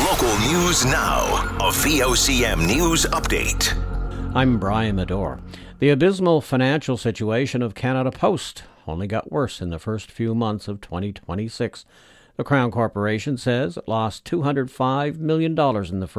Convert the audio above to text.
Local news now. A VOCM news update. I'm Brian Medore. The abysmal financial situation of Canada Post only got worse in the first few months of 2026. The Crown Corporation says it lost $205 million in the